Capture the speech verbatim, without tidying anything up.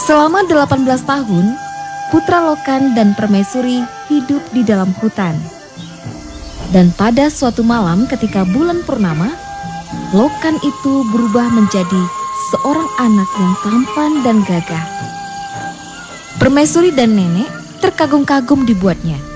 Selama delapan belas tahun, Putra Lokan dan Permaisuri hidup di dalam hutan. Dan pada suatu malam ketika bulan purnama, Lokan itu berubah menjadi seorang anak yang tampan dan gagah. Permaisuri dan nenek terkagum-kagum dibuatnya.